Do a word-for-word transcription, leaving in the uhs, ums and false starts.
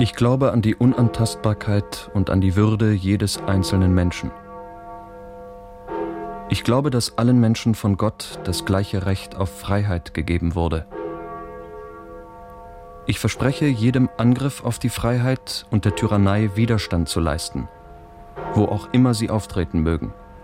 Ich glaube an die Unantastbarkeit und an die Würde jedes einzelnen Menschen. Ich glaube, dass allen Menschen von Gott das gleiche Recht auf Freiheit gegeben wurde. Ich verspreche, jedem Angriff auf die Freiheit und der Tyrannei Widerstand zu leisten, wo auch immer sie auftreten mögen.